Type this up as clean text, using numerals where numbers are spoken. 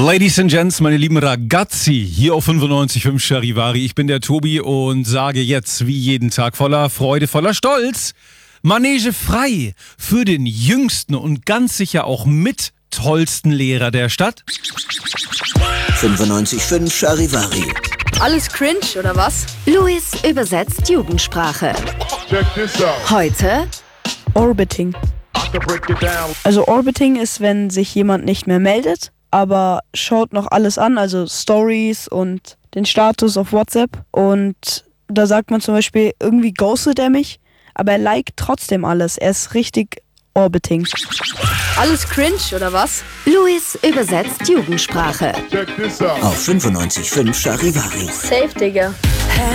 Ladies and Gents, meine lieben Ragazzi, hier auf 95.5 Charivari. Ich bin der Tobi und sage jetzt, wie jeden Tag, voller Freude, voller Stolz, Manege frei für den jüngsten und ganz sicher auch mit tollsten Lehrer der Stadt. 95.5 Charivari. Alles cringe, oder was? Luis übersetzt Jugendsprache. Heute Orbiting. Also Orbiting ist, wenn sich jemand nicht mehr meldet, aber schaut noch alles an, also Stories und den Status auf WhatsApp. Und da sagt man zum Beispiel, irgendwie ghostet er mich, aber er liked trotzdem alles. Er ist richtig Orbiting. Alles cringe, oder was? Luis übersetzt Jugendsprache. Auf 95.5 Charivari. Safe, Digga.